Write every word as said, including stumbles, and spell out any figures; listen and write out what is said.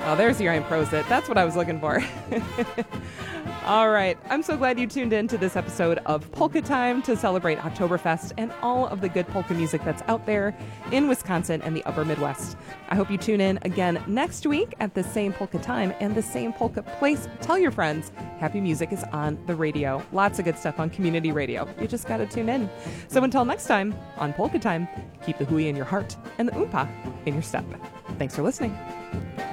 Oh, there's your Iron Prosit. That's what I was looking for. All right. I'm so glad you tuned in to this episode of Polka Time to celebrate Oktoberfest and all of the good polka music that's out there in Wisconsin and the upper Midwest. I hope you tune in again next week at the same polka time and the same polka place. Tell your friends happy music is on the radio. Lots of good stuff on community radio. You just got to tune in. So until next time on Polka Time, keep the hui in your heart and the oompa in your step. Thanks for listening.